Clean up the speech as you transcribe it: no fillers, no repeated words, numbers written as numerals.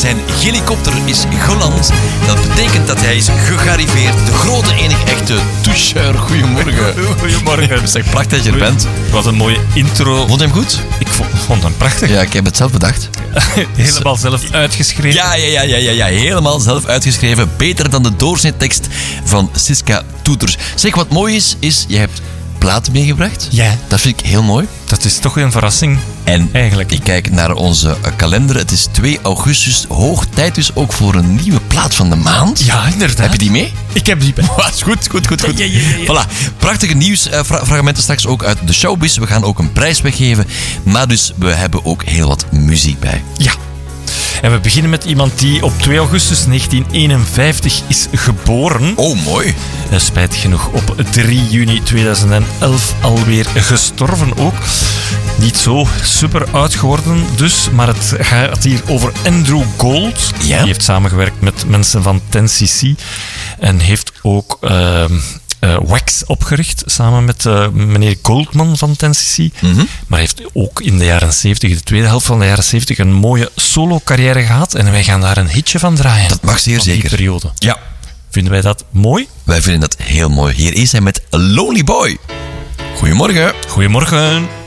Zijn helikopter is geland. Dat betekent dat hij is gegarriveerd. De grote, enige, echte toucheur. Goedemorgen. Goedemorgen. Zeg, prachtig dat je er bent. Wat een mooie intro. Vond je hem goed? Ik vond hem prachtig. Ja, ik heb het zelf bedacht. Helemaal zelf uitgeschreven. Ja, helemaal zelf uitgeschreven. Beter dan de doorsnittekst van Siska Toeters. Zeg, wat mooi is, je hebt platen meegebracht. Ja. Dat vind ik heel mooi. Dat is toch een verrassing. En eigenlijk. Ik kijk naar onze kalender. Het is 2 augustus. Hoog tijd dus ook voor een nieuwe plaat van de maand. Ja, inderdaad. Heb je die mee? Ik heb die bij. Goed. Ja. Voilà. Prachtige nieuwsfragmenten straks ook uit de showbiz. We gaan ook een prijs weggeven. Maar dus, we hebben ook heel wat muziek bij. Ja. En we beginnen met iemand die op 2 augustus 1951 is geboren. Oh, mooi. Spijtig genoeg op 3 juni 2011 alweer gestorven ook. Niet zo super oud geworden dus, maar het gaat hier over Andrew Gold. Ja. Die heeft samengewerkt met mensen van 10cc en heeft ook Wax opgericht, samen met meneer Goldman van 10cc. Mm-hmm. Maar heeft ook in de jaren 70, de tweede helft van de jaren 70, een mooie solo-carrière gehad. En wij gaan daar een hitje van draaien. Dat mag zeer van die zeker. periode. Ja. Vinden wij dat mooi? Wij vinden dat heel mooi. Hier is hij met Lonely Boy. Goedemorgen. Goedemorgen.